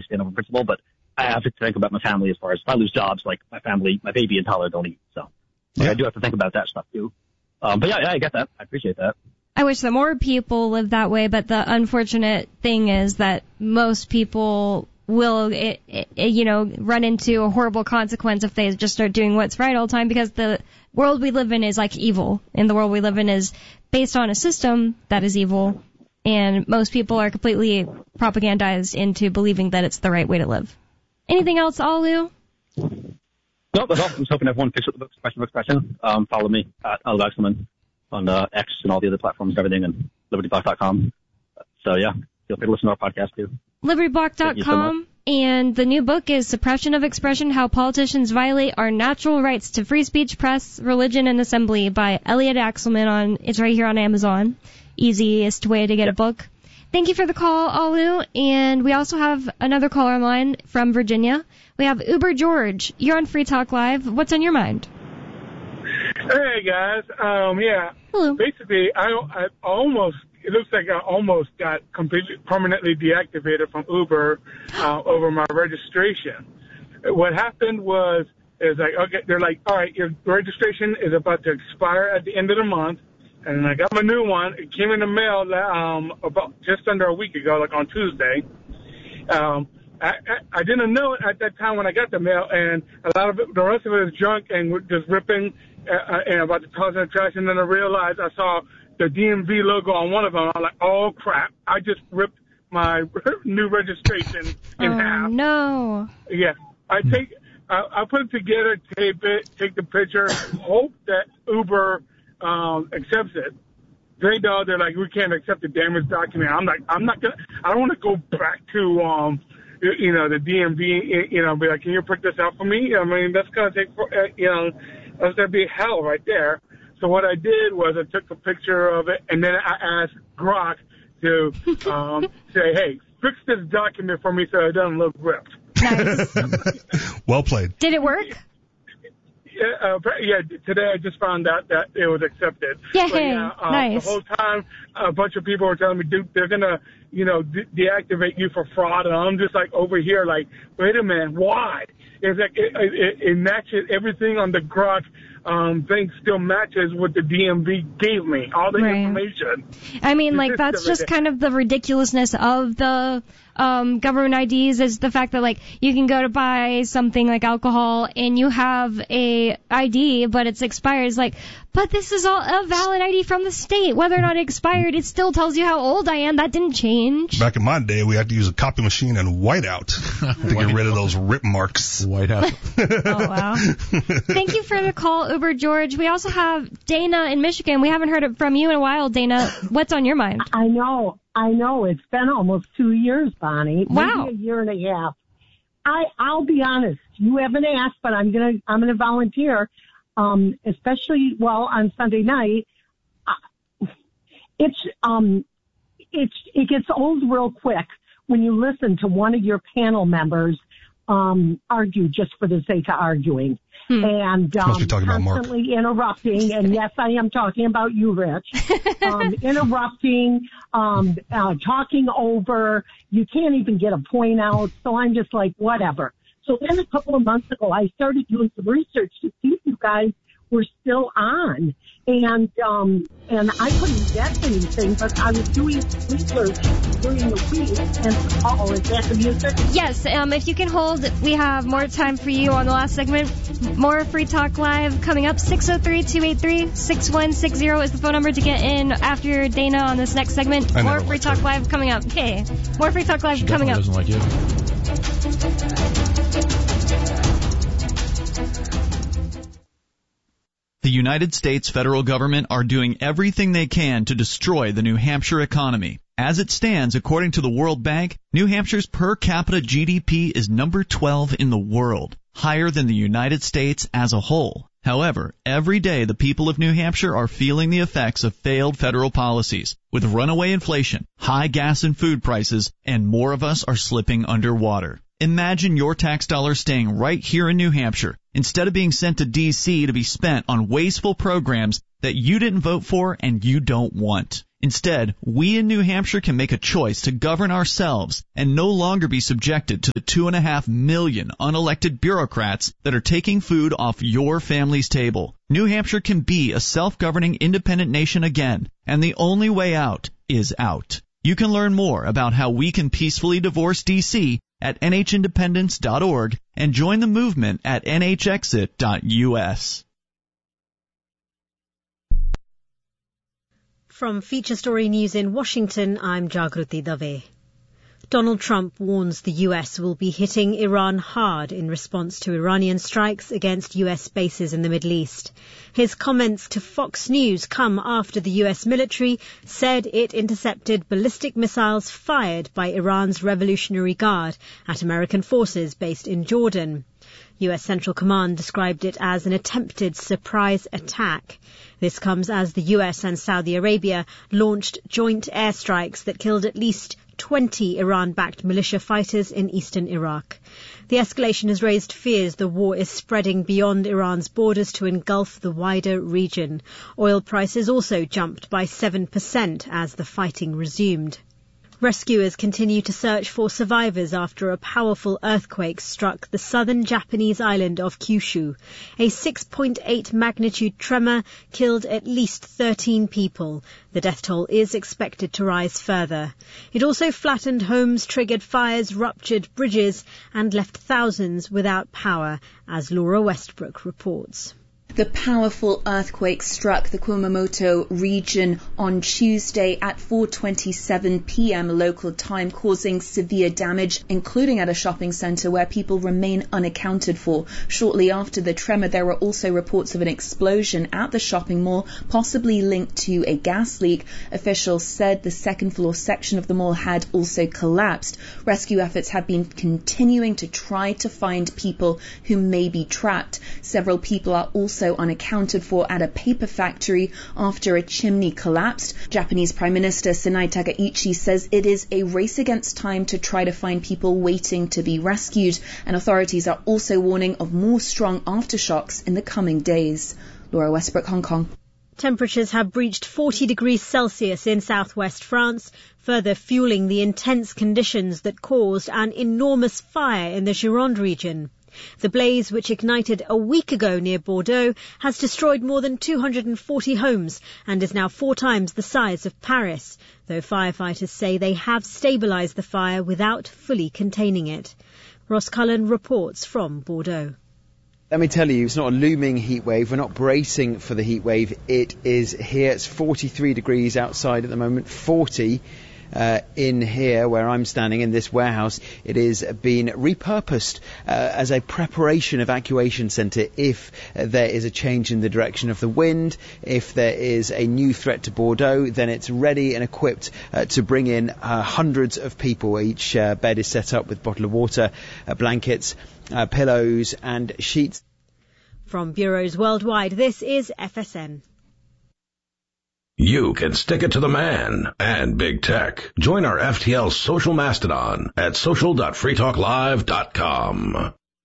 stand up for principle, but I have to think about my family as far as if I lose jobs, like my family, my baby and toddler don't eat. So I do have to think about that stuff too. But yeah, I get that. I appreciate that. I wish that more people lived that way, but the unfortunate thing is that most people will, run into a horrible consequence if they just start doing what's right all the time, because the world we live in is like evil, and the world we live in is based on a system that is evil, and most people are completely propagandized into believing that it's the right way to live. Anything else, Alu? No, that's all. I'm just hoping everyone picks up the book, Expression of Expression. Follow me at Alu Axelman on X and all the other platforms and everything, and LibertyBlock.com. So, yeah, feel free to listen to our podcast, too. LibertyBlock.com, and the new book is Suppression of Expression, How Politicians Violate Our Natural Rights to Free Speech, Press, Religion, and Assembly by Elliot Axelman. It's right here on Amazon. Easiest way to get a book. Thank you for the call, Alu, and we also have another caller online from Virginia. We have Uber George. You're on Free Talk Live. What's on your mind? Hey, guys. Hello. Basically, it looks like I almost got completely permanently deactivated from Uber over my registration. What happened is they're like, all right, your registration is about to expire at the end of the month. And I got my new one. It came in the mail about just under a week ago, like on Tuesday. I didn't know it at that time when I got the mail, and a lot of it, the rest of it is junk and just ripping and about to toss in the trash. And then I realized I saw the DMV logo on one of them. I'm like, oh crap! I just ripped my new registration in half. No. Yeah, I put it together, tape it, take the picture, hope that Uber accepts it. They're like, we can't accept the damaged document. I'm like, I don't want to go back to the DMV, be like, can you print this out for me? I mean, that's going to take, that's going to be hell right there. So what I did was I took a picture of it, and then I asked Grok to say, hey, fix this document for me so it doesn't look ripped. Nice. Well played. Did it work? Yeah, today I just found out that it was accepted. Yay, nice. The whole time, a bunch of people were telling me, dude, they're going to, deactivate you for fraud. And I'm just like over here, like, wait a minute, why? It's like it matches everything on the Grok thing still matches what the DMV gave me, all the information. I mean, like, that's just kind of the ridiculousness of the government IDs, is the fact that, like, you can go to buy something like alcohol and you have a ID, but it's expired. It's like, but this is all a valid ID from the state. Whether or not it expired, it still tells you how old I am. That didn't change. Back in my day, we had to use a copy machine and whiteout to get rid of those rip marks. Whiteout. Oh, wow. Thank you for the call, Uber George. We also have Dana in Michigan. We haven't heard it from you in a while, Dana. What's on your mind? I know. It's been almost 2 years, Bonnie. Wow. Maybe a year and a half. I'll be honest. You haven't asked, but I'm gonna volunteer. Especially on Sunday night. It gets old real quick when you listen to one of your panel members argue just for the sake of arguing. And constantly interrupting, and yes, I am talking about you, Rich. Interrupting, talking over. You can't even get a point out. So I'm just like, whatever. So then a couple of months ago, I started doing some research to see if you guys were still on. And I couldn't get anything, but I was doing research during the week. And, is that the music? Yes, if you can hold, we have more time for you on the last segment. More Free Talk Live coming up. 603-283-6160 is the phone number to get in after Dana on this next segment. More Free Talk Live coming up. Okay, more Free Talk Live coming up. Doesn't like you. The United States federal government are doing everything they can to destroy the New Hampshire economy. As it stands, according to the World Bank, New Hampshire's per capita GDP is number 12 in the world, higher than the United States as a whole. However, every day the people of New Hampshire are feeling the effects of failed federal policies, with runaway inflation, high gas and food prices, and more of us are slipping underwater. Imagine your tax dollars staying right here in New Hampshire instead of being sent to D.C. to be spent on wasteful programs that you didn't vote for and you don't want. Instead, we in New Hampshire can make a choice to govern ourselves and no longer be subjected to the 2.5 million unelected bureaucrats that are taking food off your family's table. New Hampshire can be a self-governing independent nation again, and the only way out is out. You can learn more about how we can peacefully divorce D.C. at NHindependence.org and join the movement at NHexit.us. From Feature Story News in Washington, I'm Jagruti Dave. Donald Trump warns the U.S. will be hitting Iran hard in response to Iranian strikes against U.S. bases in the Middle East. His comments to Fox News come after the U.S. military said it intercepted ballistic missiles fired by Iran's Revolutionary Guard at American forces based in Jordan. U.S. Central Command described it as an attempted surprise attack. This comes as the U.S. and Saudi Arabia launched joint airstrikes that killed at least 20 Iran-backed militia fighters in eastern Iraq. The escalation has raised fears the war is spreading beyond Iran's borders to engulf the wider region. Oil prices also jumped by 7% as the fighting resumed. Rescuers continue to search for survivors after a powerful earthquake struck the southern Japanese island of Kyushu. A 6.8 magnitude tremor killed at least 13 people. The death toll is expected to rise further. It also flattened homes, triggered fires, ruptured bridges, and left thousands without power, as Laura Westbrook reports. The powerful earthquake struck the Kumamoto region on Tuesday at 4:27 p.m. local time, causing severe damage, including at a shopping centre where people remain unaccounted for. Shortly after the tremor, there were also reports of an explosion at the shopping mall, possibly linked to a gas leak. Officials said the second-floor section of the mall had also collapsed. Rescue efforts have been continuing to try to find people who may be trapped. Several people are also unaccounted for at a paper factory after a chimney collapsed. Japanese Prime Minister Sanae Takaichi says it is a race against time to try to find people waiting to be rescued, and authorities are also warning of more strong aftershocks in the coming days. Laura Westbrook, Hong Kong. Temperatures have breached 40 degrees Celsius in southwest France, further fueling the intense conditions that caused an enormous fire in the Gironde region. The blaze, which ignited a week ago near Bordeaux, has destroyed more than 240 homes and is now 4 times the size of Paris, though firefighters say they have stabilised the fire without fully containing it. Ross Cullen reports from Bordeaux. Let me tell you, it's not a looming heat wave. We're not bracing for the heat wave. It is here. It's 43 degrees outside at the moment, 40 in here where I'm standing in this warehouse. It is being repurposed as a preparation evacuation centre if there is a change in the direction of the wind. If there is a new threat to Bordeaux, then it's ready and equipped to bring in hundreds of people. Each bed is set up with a bottle of water, blankets, pillows and sheets. From bureaus worldwide, this is FSN. You can stick it to the man and big tech. Join our FTL social mastodon at social.freetalklive.com.